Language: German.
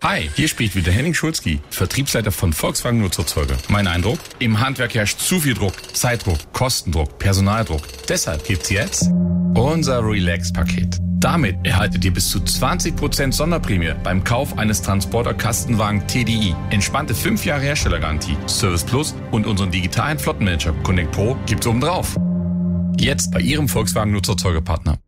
Hi, hier spricht wieder Henning Schulzki, Vertriebsleiter von Volkswagen Nutzerzeuger. Mein Eindruck? Im Handwerk herrscht zu viel Druck, Zeitdruck, Kostendruck, Personaldruck. Deshalb gibt's jetzt unser Relax-Paket. Damit erhaltet ihr bis zu 20% Sonderprämie beim Kauf eines Transporter-Kastenwagen TDI. Entspannte 5 Jahre Herstellergarantie, Service Plus und unseren digitalen Flottenmanager Connect Pro gibt's obendrauf. Jetzt bei Ihrem Volkswagen Nutzerzeugerpartner.